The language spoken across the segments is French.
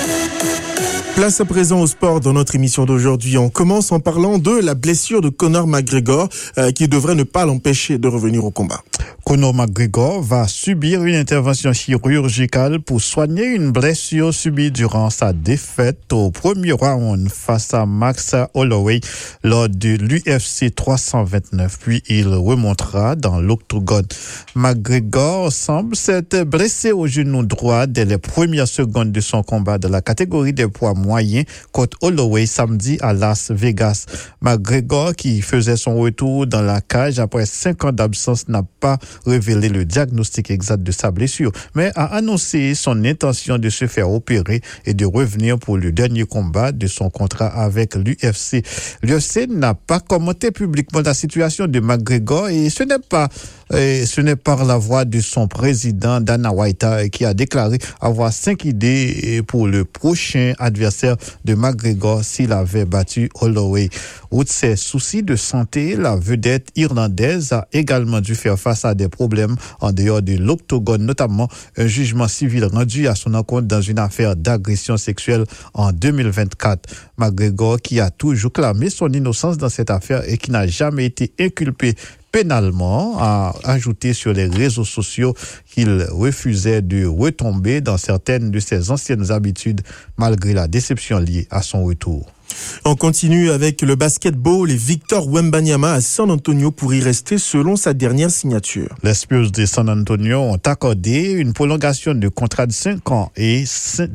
Place à présent au sport dans notre émission d'aujourd'hui. On commence en parlant de la blessure de Conor McGregor qui devrait ne pas l'empêcher de revenir au combat. Conor McGregor va subir une intervention chirurgicale pour soigner une blessure subie durant sa défaite au premier round face à Max Holloway lors de l'UFC 329. Puis il remontera dans l'octogone. McGregor semble s'être blessé au genou droit dès les premières secondes de son combat de la catégorie des poids moyens contre Holloway samedi à Las Vegas. McGregor, qui faisait son retour dans la cage après 5 ans d'absence, n'a pas révélé le diagnostic exact de sa blessure, mais a annoncé son intention de se faire opérer et de revenir pour le dernier combat de son contrat avec l'UFC. L'UFC n'a pas commenté publiquement la situation de McGregor et ce n'est par la voix de son président Dana White qui a déclaré avoir 5 idées pour le prochain adversaire de McGregor s'il avait battu Holloway. Outre ses soucis de santé, la vedette irlandaise a également dû faire face à des problèmes en dehors de l'octogone, notamment un jugement civil rendu à son encontre dans une affaire d'agression sexuelle en 2024. McGregor, qui a toujours clamé son innocence dans cette affaire et qui n'a jamais été inculpé pénalement, a ajouté sur les réseaux sociaux qu'il refusait de retomber dans certaines de ses anciennes habitudes malgré la déception liée à son retour. On continue avec le basketball et Victor Wembanyama à San Antonio pour y rester selon sa dernière signature. Les Spurs de San Antonio ont accordé une prolongation de contrat de 5 ans et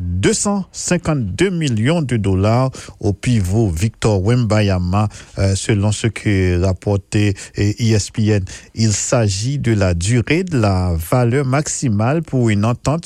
252 millions de dollars au pivot Victor Wembanyama, selon ce que rapportait ESPN. Il s'agit de la durée de la valeur maximale pour une entente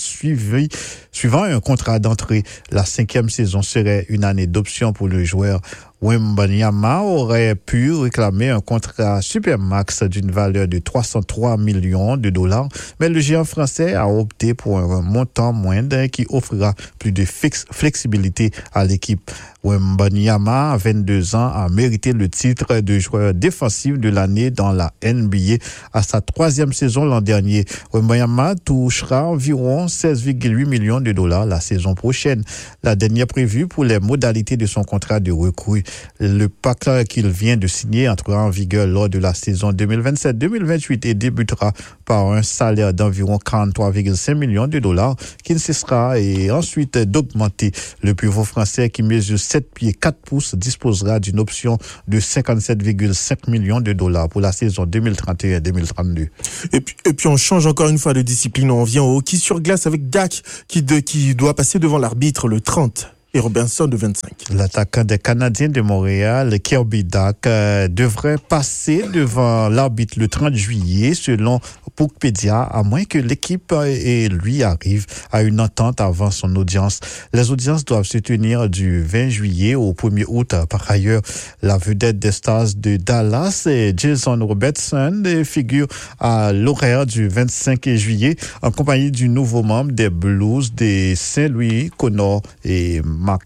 suivant un contrat d'entrée. La 5e saison serait une année d'option pour le joueur. Wembanyama aurait pu réclamer un contrat supermax d'une valeur de 303 millions de dollars, mais le géant français a opté pour un montant moindre qui offrira plus de flexibilité à l'équipe. Wembanyama, à 22 ans, a mérité le titre de joueur défensif de l'année dans la NBA à sa 3e saison l'an dernier. Wembanyama touchera environ 16,8 millions de dollars la saison prochaine. La dernière prévue pour les modalités de son contrat de recrue. Le pacte qu'il vient de signer entrera en vigueur lors de la saison 2027-2028 et débutera par un salaire d'environ 43,5 millions de dollars qui ne cessera et ensuite d'augmenter. Le pivot français qui mesure 7 pieds 4 pouces disposera d'une option de 57,5 millions de dollars pour la saison 2031-2032. Et puis on change encore une fois de discipline. On vient au hockey sur glace avec Dak qui doit passer devant l'arbitre le 30. Et Robinson de 25. L'attaquant des Canadiens de Montréal, Kirby Dach, devrait passer devant l'arbitre le 30 juillet, selon Puckpedia, à moins que l'équipe et lui arrivent à une entente avant son audience. Les audiences doivent se tenir du 20 juillet au 1er août. Par ailleurs, la vedette des Stars de Dallas, Jason Robertson, figure à l'horaire du 25 juillet en compagnie du nouveau membre des Blues de Saint-Louis, Connor et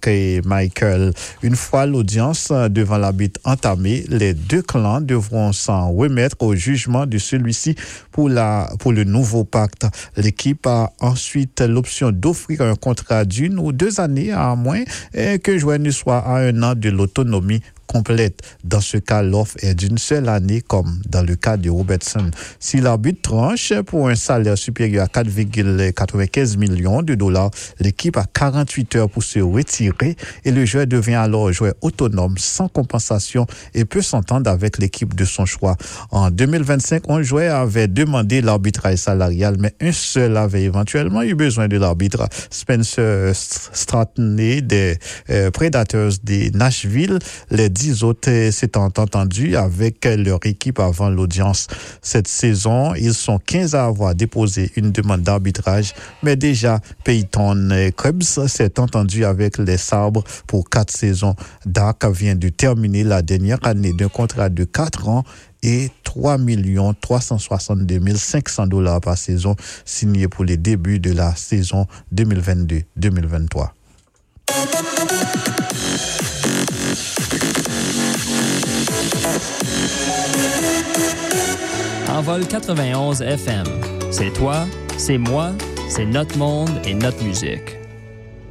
Michael. Une fois l'audience devant l'arbitre entamée, les deux clans devront s'en remettre au jugement de celui-ci pour le nouveau pacte. L'équipe a ensuite l'option d'offrir un contrat d'1 ou 2 années à moins qu'un joueur ne soit à 1 an de l'autonomie complète. Dans ce cas, l'offre est d'une seule année, comme dans le cas de Robertson. Si l'arbitre tranche pour un salaire supérieur à 4,95 millions de dollars, l'équipe a 48 heures pour se retirer et le joueur devient alors joueur autonome sans compensation et peut s'entendre avec l'équipe de son choix. En 2025, un joueur avait demandé l'arbitrage salarial, mais un seul avait éventuellement eu besoin de l'arbitre. Spencer Stratney des Predators de Nashville. Les 10 autres s'étant entendus avec leur équipe avant l'audience. Cette saison, ils sont 15 à avoir déposé une demande d'arbitrage, mais déjà Peyton Krebs s'est entendu avec les Sabres pour 4 saisons. Dak vient de terminer la dernière année d'un contrat de 4 ans et 3 362 500 dollars par saison, signé pour les débuts de la saison 2022-2023. Envol 91 FM. C'est toi, c'est moi, c'est notre monde et notre musique.